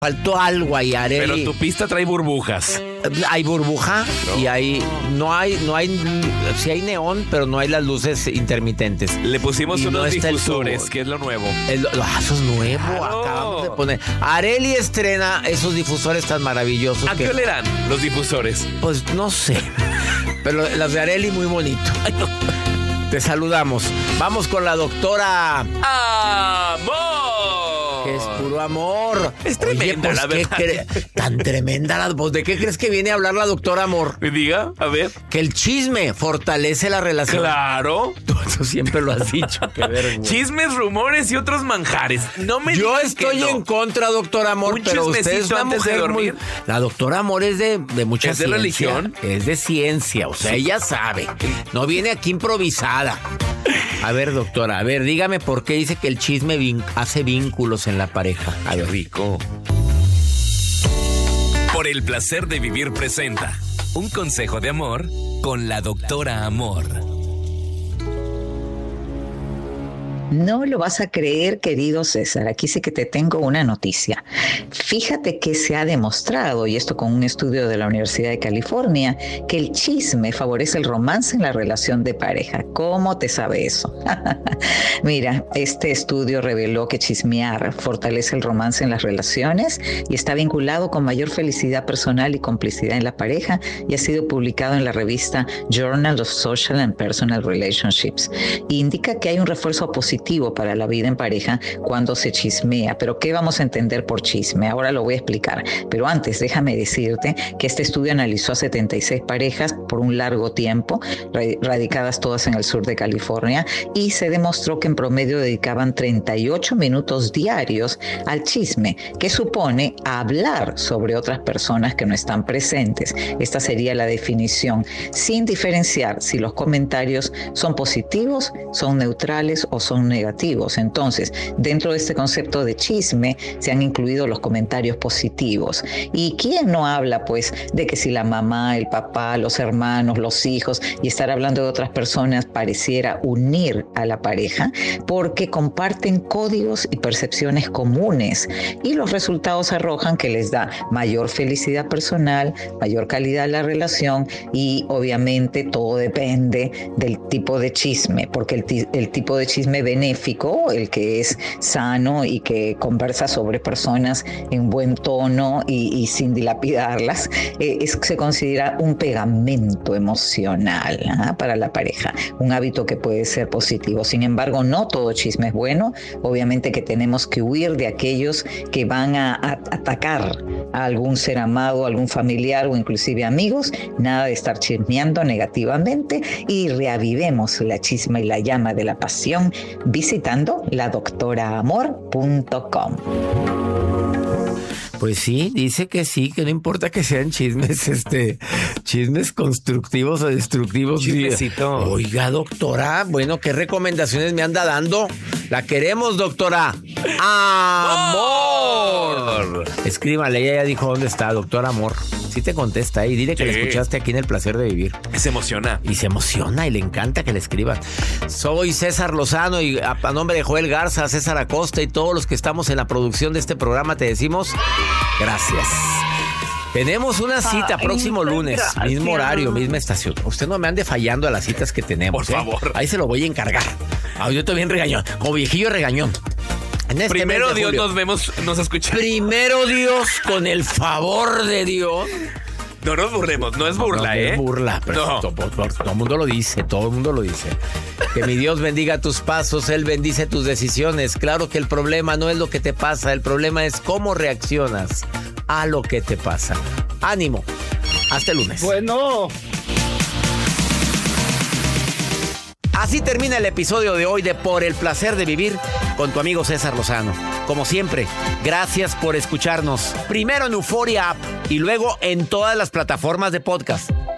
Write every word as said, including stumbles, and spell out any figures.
Faltó algo ahí, Arely. Pero tu pista trae burbujas. Hay burbuja no. y hay no hay no hay sí hay neón, pero no hay las luces intermitentes. Le pusimos y unos no difusores, que es lo nuevo. El, ah, eso es nuevo, claro. Acabamos de poner. Arely estrena esos difusores tan maravillosos. ¿A que, qué olerán los difusores? Pues no sé, pero las de Arely muy bonito. Te saludamos. Vamos con la doctora ¡Amor! Que es puro amor. Es tremenda, Oye, pues, la verdad. Cre- tan tremenda la voz. ¿De qué crees que viene a hablar la doctora Amor? Me diga, a ver. Que el chisme fortalece la relación. Claro. Tú, tú siempre lo has dicho. Qué vergüenza. Chismes, rumores y otros manjares. No me Yo digas estoy que no. en contra, doctora Amor, Un pero usted es chismecito una antes de mujer muy... dormir. La doctora Amor es de, de mucha ¿Es de ciencia. religión? Es de ciencia, o sea, ella sabe. No viene aquí improvisada. A ver, doctora, a ver, dígame por qué dice que el chisme vin- hace vínculos en la pareja. A ver. Rico. Por el placer de vivir presenta un consejo de amor con la doctora Amor. No lo vas a creer, querido César. Aquí sí que te tengo una noticia. Fíjate que se ha demostrado, y esto con un estudio de la Universidad de California, que el chisme favorece el romance en la relación de pareja. ¿Cómo te sabe eso? Mira, este estudio reveló que chismear fortalece el romance en las relaciones y está vinculado con mayor felicidad personal y complicidad en la pareja, y ha sido publicado en la revista Journal of Social and Personal Relationships. Indica que hay un refuerzo positivo para la vida en pareja cuando se chismea. Pero ¿qué vamos a entender por chisme? Ahora lo voy a explicar. Pero antes, déjame decirte que este estudio analizó a setenta y seis parejas por un largo tiempo, radicadas todas en el sur de California, y se demostró que en promedio dedicaban treinta y ocho minutos diarios al chisme, que supone hablar sobre otras personas que no están presentes. Esta sería la definición, sin diferenciar si los comentarios son positivos, son neutrales o son negativos. Entonces, dentro de este concepto de chisme se han incluido los comentarios positivos. ¿Y quién no habla, pues, de que si la mamá, el papá, los hermanos, los hijos, y estar hablando de otras personas pareciera unir a la pareja? Porque comparten códigos y percepciones comunes, y los resultados arrojan que les da mayor felicidad personal, mayor calidad de la relación, y obviamente todo depende del tipo de chisme, porque el, t- el tipo de chisme benéfico, el que es sano y que conversa sobre personas en buen tono y, y sin dilapidarlas, eh, es, se considera un pegamento emocional, ¿ah? Para la pareja, un hábito que puede ser positivo. Sin embargo, no todo chisme es bueno. Obviamente que tenemos que huir de aquellos que van a, a atacar a algún ser amado, algún familiar o inclusive amigos. Nada de estar chismeando negativamente, y reavivemos la chisma y la llama de la pasión visitando la doctora amor punto com. Pues sí, dice que sí, que no importa que sean chismes, este, chismes constructivos o destructivos. Chismecito. Oiga, doctora, bueno, ¿qué recomendaciones me anda dando? La queremos, doctora. ¡Amor! Escríbale, ella ya dijo dónde está, doctora Amor. Sí te contesta ahí, dile que Sí. la escuchaste aquí en El Placer de Vivir. Se emociona. Y se emociona y le encanta que le escriban. Soy César Lozano y a, a nombre de Joel Garza, César Acosta y todos los que estamos en la producción de este programa te decimos gracias. Tenemos una cita Ay, próximo lunes, gracias. mismo horario, misma estación. Usted no me ande fallando a las citas que tenemos. Por ¿eh? favor. Ahí se lo voy a encargar. Ah, yo estoy bien regañón, como viejillo regañón. En este Primero mes de Dios, julio. nos vemos, nos escuchamos. Primero Dios, con el favor de Dios. No nos burlemos, no es burla, no, no ¿eh? es burla, pero No. todo, todo- todo el mundo lo dice, todo el mundo lo dice. Que mi Dios bendiga tus pasos, Él bendice tus decisiones. Claro que el problema no es lo que te pasa, el problema es cómo reaccionas a lo que te pasa. Ánimo, hasta el lunes. Bueno. Así termina el episodio de hoy de Por el Placer de Vivir con tu amigo César Lozano. Como siempre, gracias por escucharnos. Primero en Euforia App y luego en todas las plataformas de podcast.